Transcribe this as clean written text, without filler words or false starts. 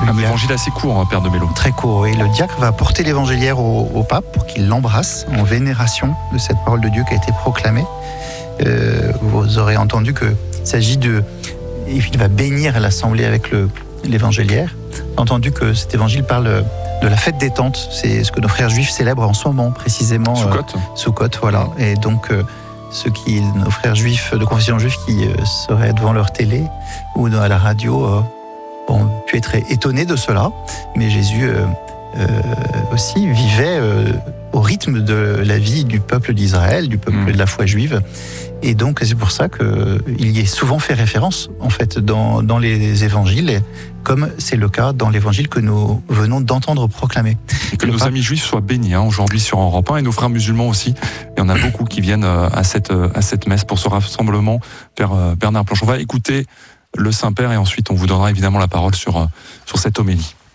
Un évangile assez court, Père de Mello. Très court, et le diacre va porter l'évangéliaire au pape pour qu'il l'embrasse en vénération de cette parole de Dieu qui a été proclamée. Vous aurez entendu qu'il s'agit de... Il va bénir l'assemblée avec l'évangéliaire. Entendu que cet évangile parle de la fête des tentes. C'est ce que nos frères juifs célèbrent en ce moment, précisément. Sukkot, voilà. Et donc, nos frères juifs de confession juive qui seraient devant leur télé ou à la radio ont pu être étonnés de cela. Mais Jésus aussi vivait au rythme de la vie du peuple d'Israël, du peuple de la foi juive. Et donc, c'est pour ça qu'il y est souvent fait référence, en fait, dans les évangiles, comme c'est le cas dans l'évangile que nous venons d'entendre proclamer. Et que nos amis juifs soient bénis aujourd'hui sur Europe 1, et nos frères musulmans aussi. Il y en a beaucoup qui viennent à cette messe pour ce rassemblement. Père Bernard Planchon, on va écouter le Saint-Père et ensuite on vous donnera évidemment la parole sur cette homélie.